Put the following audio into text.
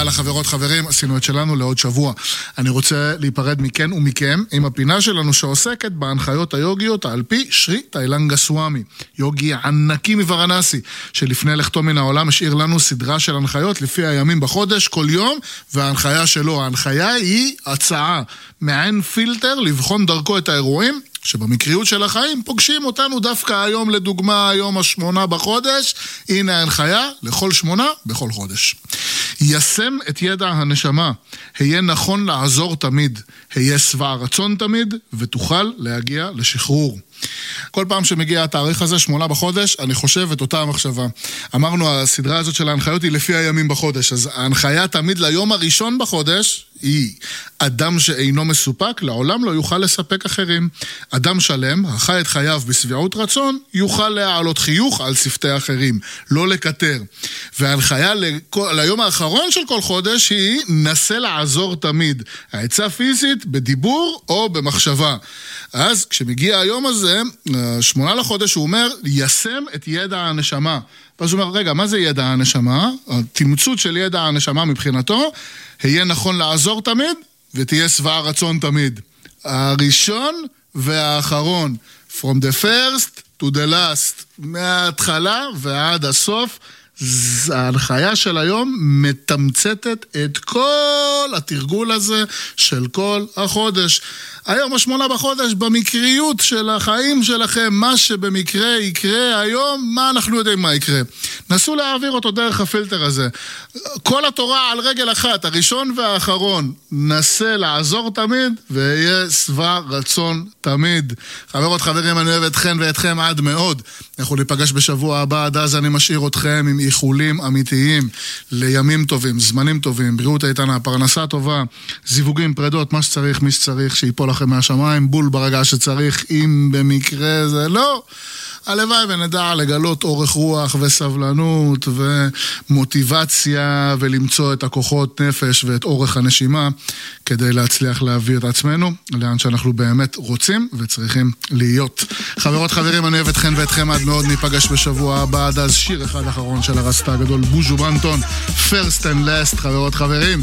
יאללה חברות חברים, עשינו את שלנו לעוד שבוע. אני רוצה להיפרד מכן ומכם עם הפינה שלנו שעוסקת בהנחיות היוגיות על פי שרי טיילנגה סוואמי, יוגי ענקי מוורנסי, שלפני לכתו מן העולם השאיר לנו סדרה של הנחיות לפי הימים בחודש כל יום, וההנחיה שלו, ההנחיה היא הצעה, מעין פילטר לבחון דרכו את האירועים שבמקריות של החיים פוגשים אותנו דווקא היום, לדוגמה היום 8 בחודש. הנה ההנחיה לכל 8 בכל חודש. ישם את ידע הנשמה, היה נכון לעזור תמיד, היה שבע רצון תמיד, ותוכל להגיע לשחרור. כל פעם שמגיע התאריך הזה, 8 בחודש, אני חושב את אותה המחשבה. אמרנו, הסדרה הזאת של ההנחיות היא לפי הימים בחודש, אז ההנחיה תמיד ליום הראשון בחודש היא, אדם שאינו מסופק, לעולם לא יוכל לספק אחרים. אדם שלם, החי את חייו בסביעות רצון, יוכל להעלות חיוך על שפתי אחרים, לא לקטר. וההנחיה ליום האחרון של כל חודש היא, נסה לעזור תמיד. העצה פיזית, בדיבור או במחשבה. אז כשמגיע היום הזה, 8 לחודש, הוא אומר, ישם את ידע הנשמה. ואז הוא אומר, רגע, מה זה ידע הנשמה? התמצות של ידע הנשמה מבחינתו, היה נכון לעזור תמיד, ותהיה שבע רצון תמיד. הראשון והאחרון, from the first to the last, מההתחלה ועד הסוף, ההנחיה של היום מתמצתת את כל התרגול הזה של כל החודש. היום 8 בחודש, במקריות של החיים שלכם, מה שבמקרה יקרה היום, מה אנחנו יודעים מה יקרה. נסו להעביר אותו דרך הפילטר הזה. כל התורה על רגל אחת, הראשון והאחרון, נסה לעזור תמיד, ויהיה שבע רצון תמיד. חברות חברים, אני אוהב אתכם ואתכם עד מאוד. אנחנו ניפגש בשבוע הבא, עד אז אני משאיר אתכם עם איחולים אמיתיים, לימים טובים, זמנים טובים, בריאות איתנה, פרנסה טובה, זיווגים, פרדות, מה שצריך, מי שצריך, שיפול לכם מהשמיים, בול ברגע שצריך, אם במקרה זה לא. הלוואי ונדע לגלות אורך רוח וסבלנות ומוטיבציה ולמצוא את הכוחות נפש ואת אורך הנשימה כדי להצליח להביא את עצמנו לאן שאנחנו באמת רוצים וצריכים להיות. חברות חברים, אני אוהב אתכם ואתכם עד מאוד. ניפגש בשבוע הבא, עד אז שיר אחד אחרון של הרסטה הגדול בוז'ו בנטון, First and Last. חברות חברים,